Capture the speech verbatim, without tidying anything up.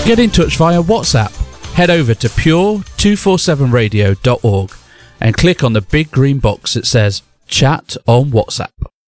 get in touch via WhatsApp, head over to pure two forty-seven radio dot org and click on the big green box that says Chat on WhatsApp.